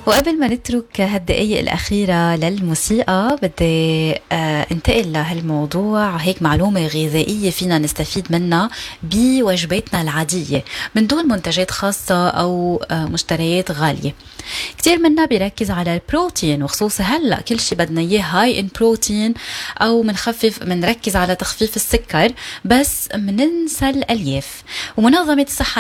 وقبل ما نترك هالدقايق الأخيرة للموسيقى بدي انتقل لهالموضوع، هيك معلومة غذائية فينا نستفيد منها بوجباتنا العادية من دون منتجات خاصة أو مشتريات غالية. كتير منا بيركز على البروتين، وخصوصا هلأ كل شي بدنا إياه هاي إن بروتين، أو منركز على تخفيف السكر، بس مننسى الألياف. ومنظمة الصحة